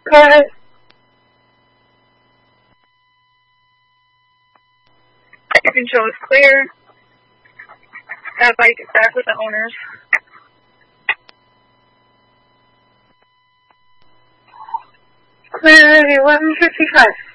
Go ahead. You can show us clear. That bike is back with the owners. Clear 1155.